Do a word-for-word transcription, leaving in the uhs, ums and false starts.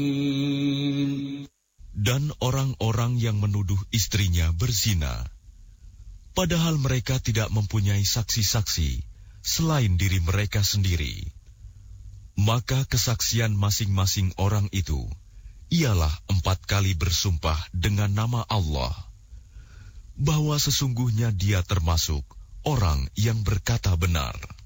Dan orang-orang yang menuduh istrinya berzina, padahal mereka tidak mempunyai saksi-saksi selain diri mereka sendiri, maka kesaksian masing-masing orang itu ialah empat kali bersumpah dengan nama Allah, bahwa sesungguhnya dia termasuk orang yang berkata benar.